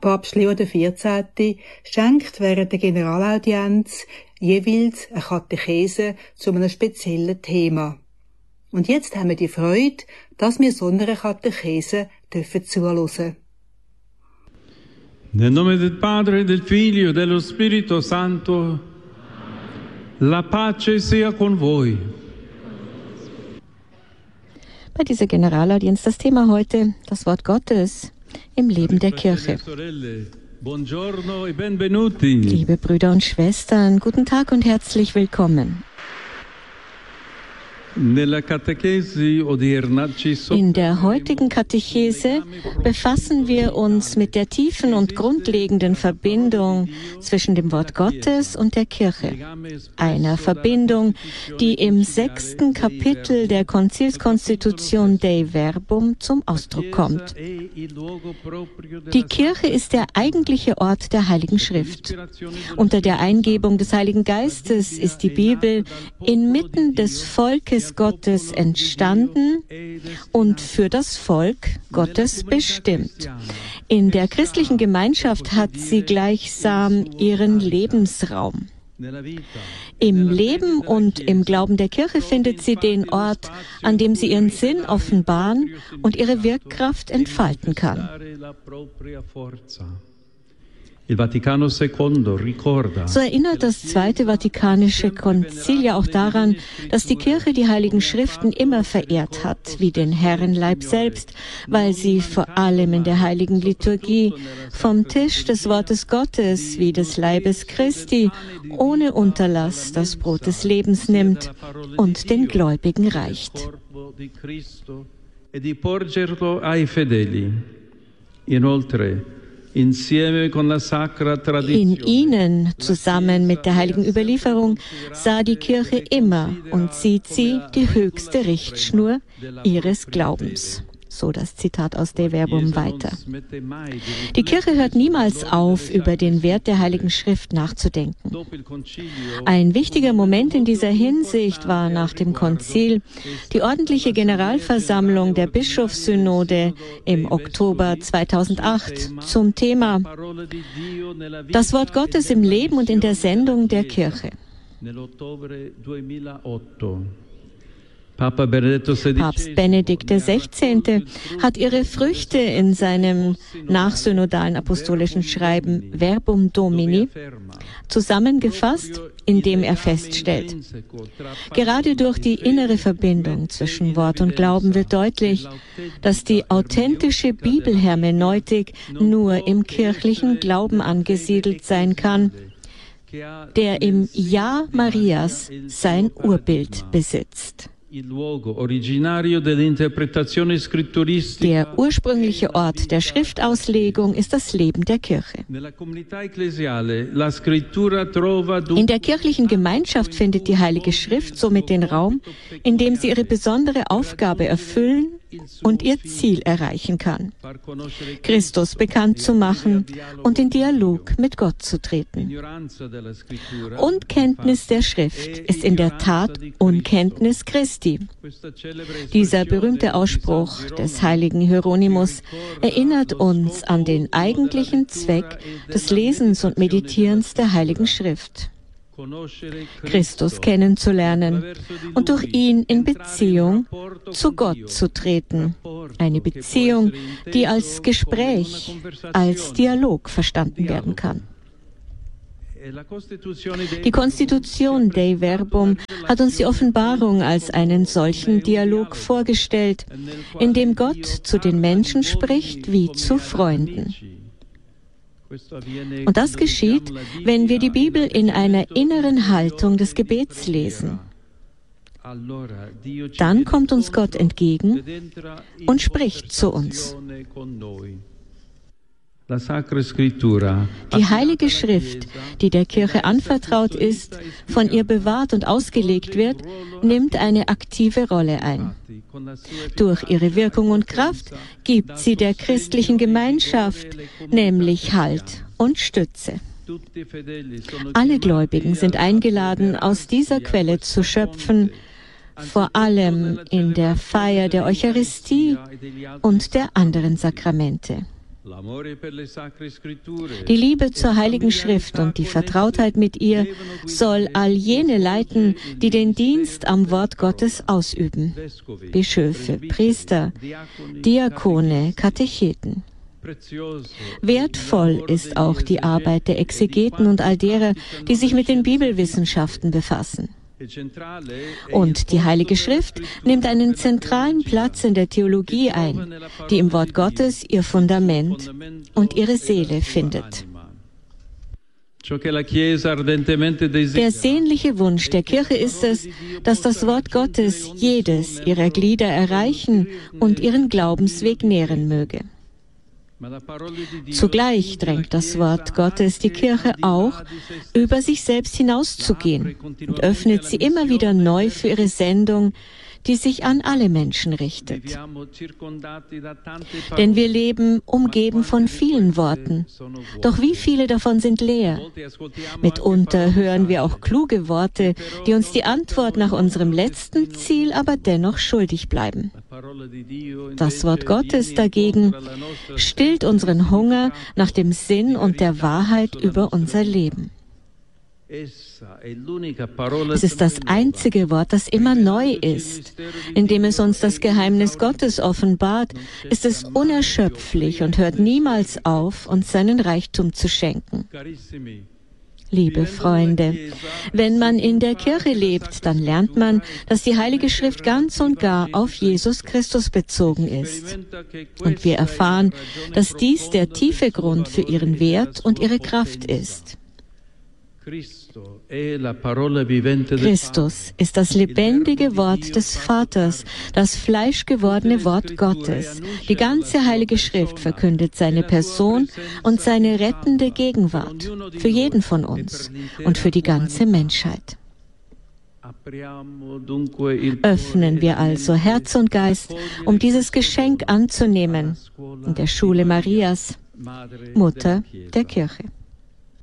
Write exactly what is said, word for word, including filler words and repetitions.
Papst Leo der vierzehnte schenkt während der Generalaudienz jeweils eine Katechese zu einem speziellen Thema. Und jetzt haben wir die Freude, dass wir so einer Katechese dürfen zuhören. Nel nome del Padre, del Figlio e dello Spirito Santo, la pace sia con voi. Bei dieser Generalaudienz das Thema heute, das Wort Gottes im Leben der Kirche. Liebe Brüder und Schwestern, guten Tag und herzlich willkommen. In der heutigen Katechese befassen wir uns mit der tiefen und grundlegenden Verbindung zwischen dem Wort Gottes und der Kirche. Einer Verbindung, die im sechsten Kapitel der Konzilskonstitution Dei Verbum zum Ausdruck kommt. Die Kirche ist der eigentliche Ort der Heiligen Schrift. Unter der Eingebung des Heiligen Geistes ist die Bibel inmitten des Volkes Gottes entstanden und für das Volk Gottes bestimmt. In der christlichen Gemeinschaft hat sie gleichsam ihren Lebensraum. Im Leben und im Glauben der Kirche findet sie den Ort, an dem sie ihren Sinn offenbaren und ihre Wirkkraft entfalten kann. So erinnert das Zweite Vatikanische Konzil ja auch daran, dass die Kirche die Heiligen Schriften immer verehrt hat, wie den Herrenleib selbst, weil sie vor allem in der Heiligen Liturgie vom Tisch des Wortes Gottes wie des Leibes Christi ohne Unterlass das Brot des Lebens nimmt und den Gläubigen reicht. In ihnen, zusammen mit der heiligen Überlieferung, sah die Kirche immer und sieht sie die höchste Richtschnur ihres Glaubens. So das Zitat aus Dei Verbum weiter. Die Kirche hört niemals auf, über den Wert der Heiligen Schrift nachzudenken. Ein wichtiger Moment in dieser Hinsicht war nach dem Konzil die ordentliche Generalversammlung der Bischofssynode im Oktober zweitausendacht zum Thema Das Wort Gottes im Leben und in der Sendung der Kirche. Papst Benedikt der Sechzehnte hat ihre Früchte in seinem nachsynodalen apostolischen Schreiben Verbum Domini zusammengefasst, indem er feststellt: Gerade durch die innere Verbindung zwischen Wort und Glauben wird deutlich, dass die authentische Bibelhermeneutik nur im kirchlichen Glauben angesiedelt sein kann, der im Ja Marias sein Urbild besitzt. Der ursprüngliche Ort der Schriftauslegung ist das Leben der Kirche. In der kirchlichen Gemeinschaft findet die Heilige Schrift somit den Raum, in dem sie ihre besondere Aufgabe erfüllen und ihr Ziel erreichen kann: Christus bekannt zu machen und in Dialog mit Gott zu treten. Unkenntnis der Schrift ist in der Tat Unkenntnis Christi. Dieser berühmte Ausspruch des heiligen Hieronymus erinnert uns an den eigentlichen Zweck des Lesens und Meditierens der Heiligen Schrift: Christus kennenzulernen und durch ihn in Beziehung zu Gott zu treten. Eine Beziehung, die als Gespräch, als Dialog verstanden werden kann. Die Konstitution Dei Verbum hat uns die Offenbarung als einen solchen Dialog vorgestellt, in dem Gott zu den Menschen spricht wie zu Freunden. Und das geschieht, wenn wir die Bibel in einer inneren Haltung des Gebets lesen. Dann kommt uns Gott entgegen und spricht zu uns. Die Heilige Schrift, die der Kirche anvertraut ist, von ihr bewahrt und ausgelegt wird, nimmt eine aktive Rolle ein. Durch ihre Wirkung und Kraft gibt sie der christlichen Gemeinschaft nämlich Halt und Stütze. Alle Gläubigen sind eingeladen, aus dieser Quelle zu schöpfen, vor allem in der Feier der Eucharistie und der anderen Sakramente. Die Liebe zur Heiligen Schrift und die Vertrautheit mit ihr soll all jene leiten, die den Dienst am Wort Gottes ausüben. Bischöfe, Priester, Diakone, Katecheten. Wertvoll ist auch die Arbeit der Exegeten und all derer, die sich mit den Bibelwissenschaften befassen. Und die Heilige Schrift nimmt einen zentralen Platz in der Theologie ein, die im Wort Gottes ihr Fundament und ihre Seele findet. Der sehnliche Wunsch der Kirche ist es, dass das Wort Gottes jedes ihrer Glieder erreichen und ihren Glaubensweg nähren möge. Zugleich drängt das Wort Gottes die Kirche auch, über sich selbst hinauszugehen und öffnet sie immer wieder neu für ihre Sendung, die sich an alle Menschen richtet. Denn wir leben umgeben von vielen Worten, doch wie viele davon sind leer? Mitunter hören wir auch kluge Worte, die uns die Antwort nach unserem letzten Ziel aber dennoch schuldig bleiben. Das Wort Gottes dagegen stillt unseren Hunger nach dem Sinn und der Wahrheit über unser Leben. Es ist das einzige Wort, das immer neu ist. Indem es uns das Geheimnis Gottes offenbart, ist es unerschöpflich und hört niemals auf, uns seinen Reichtum zu schenken. Liebe Freunde, wenn man in der Kirche lebt, dann lernt man, dass die Heilige Schrift ganz und gar auf Jesus Christus bezogen ist. Und wir erfahren, dass dies der tiefe Grund für ihren Wert und ihre Kraft ist. Christus ist das lebendige Wort des Vaters, das fleischgewordene Wort Gottes. Die ganze Heilige Schrift verkündet seine Person und seine rettende Gegenwart für jeden von uns und für die ganze Menschheit. Öffnen wir also Herz und Geist, um dieses Geschenk anzunehmen, in der Schule Marias, Mutter der Kirche.